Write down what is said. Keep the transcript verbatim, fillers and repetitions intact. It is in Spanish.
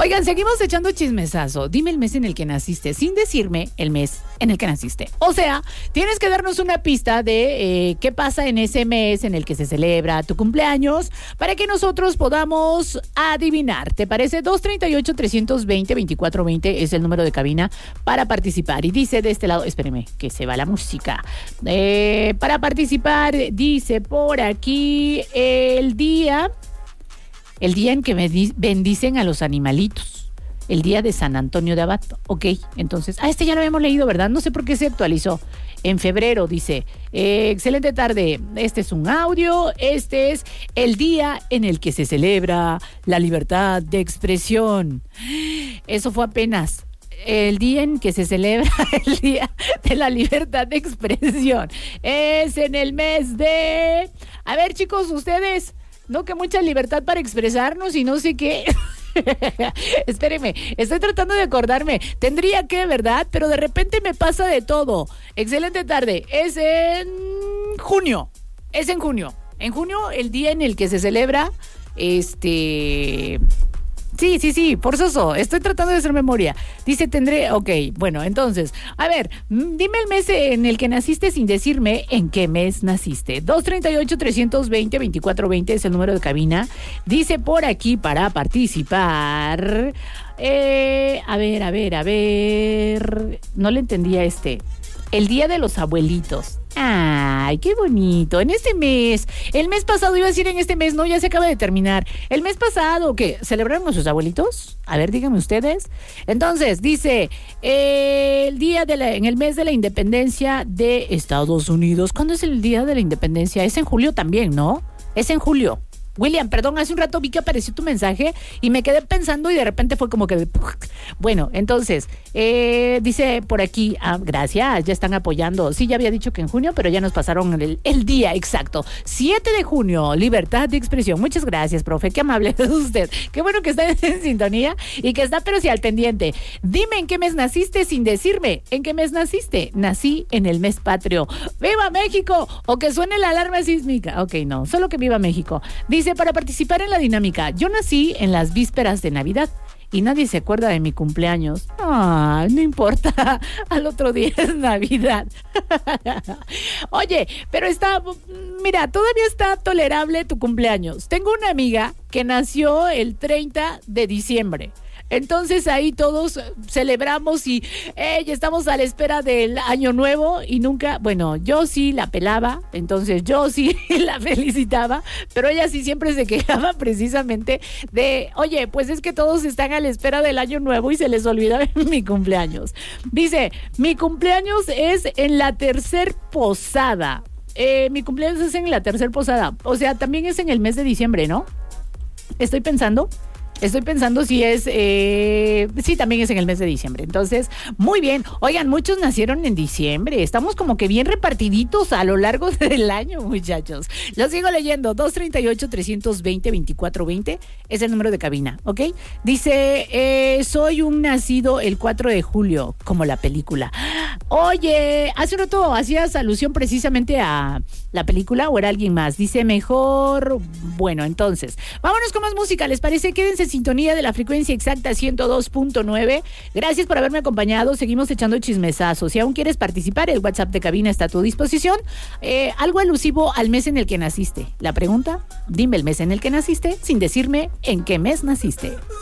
Oigan, seguimos echando chismesazo. Dime el mes en el que naciste, sin decirme el mes en el que naciste. O sea, tienes que darnos una pista de eh, qué pasa en ese mes en el que se celebra tu cumpleaños para que nosotros podamos adivinar. ¿Te parece? dos treinta y ocho, trescientos veinte, veinticuatro veinte es el número de cabina para participar. Y dice de este lado, espéreme, que se va la música. Eh, para participar, dice por aquí el día... El día en que me di- bendicen a los animalitos. El día de San Antonio de Abad. Ok, entonces... Ah, este ya lo habíamos leído, ¿verdad? No sé por qué se actualizó. En febrero, dice... Eh, excelente tarde. Este es un audio. Este es el día en el que se celebra la libertad de expresión. Eso fue apenas... El día en que se celebra el Día de la Libertad de Expresión. Es en el mes de... A ver, chicos, ustedes... No, que mucha libertad para expresarnos y no sé qué. Espéreme, estoy tratando de acordarme. Tendría que, ¿verdad? Pero de repente me pasa de todo. Excelente tarde. Es en junio. Es en junio. En junio, el día en el que se celebra, este... Sí, sí, sí, forzoso. Estoy tratando de hacer memoria. Dice, tendré... Ok, bueno, entonces, a ver, dime el mes en el que naciste sin decirme en qué mes naciste. dos treinta y ocho, trescientos veinte, veinticuatro veinte es el número de cabina. Dice por aquí para participar... Eh, a ver, a ver, a ver... No le entendía este... El Día de los Abuelitos. Ay, qué bonito. En este mes, el mes pasado, iba a decir en este mes, no, ya se acaba de terminar. El mes pasado, ¿qué? ¿Celebraron a sus abuelitos? A ver, díganme ustedes. Entonces, dice, eh, el día de la, en el mes de la independencia de Estados Unidos. ¿Cuándo es el Día de la Independencia? Es en julio también, ¿no? Es en julio. William, perdón, hace un rato vi que apareció tu mensaje y me quedé pensando y de repente fue como que... Bueno, entonces, eh, dice por aquí, ah, gracias, ya están apoyando. Sí, ya había dicho que en junio, pero ya nos pasaron el, el día exacto. siete de junio, libertad de expresión. Muchas gracias, profe, qué amable es usted. Qué bueno que está en sintonía y que está, pero sí, al pendiente. Dime en qué mes naciste sin decirme en qué mes naciste. Nací en el mes patrio. ¡Viva México! O que suene la alarma sísmica. Ok, no, solo que viva México. Dice, para participar en la dinámica, yo nací en las vísperas de Navidad y nadie se acuerda de mi cumpleaños. Ah, no importa, al otro día es Navidad. Oye, pero está, mira, todavía está tolerable tu cumpleaños. Tengo una amiga que nació el treinta de diciembre. Entonces ahí todos celebramos y eh, ya estamos a la espera del año nuevo y nunca, bueno, yo sí la pelaba, entonces yo sí la felicitaba, pero ella sí siempre se quejaba precisamente de, oye, pues es que todos están a la espera del año nuevo y se les olvida mi cumpleaños. Dice, mi cumpleaños es en la tercer posada. Eh, mi cumpleaños es en la tercer posada, o sea, también es en el mes de diciembre, ¿no? Estoy pensando... Estoy pensando si es, eh, sí, también es en el mes de diciembre. Entonces, muy bien. Oigan, muchos nacieron en diciembre. Estamos como que bien repartiditos a lo largo del año, muchachos. Lo sigo leyendo. dos treinta y ocho, trescientos veinte, veinticuatro veinte es el número de cabina, ¿ok? Dice, eh, soy un nacido el cuatro de julio, como la película. Oye, hace un rato hacías alusión precisamente a la película o era alguien más. Dice, mejor, bueno, entonces, vámonos con más música. ¿Les parece? Quédense en sintonía de la frecuencia exacta ciento dos punto nueve. Gracias por haberme acompañado. Seguimos echando chismesazos. Si aún quieres participar, el WhatsApp de cabina está a tu disposición. Eh, algo alusivo al mes en el que naciste. La pregunta, dime el mes en el que naciste sin decirme en qué mes naciste.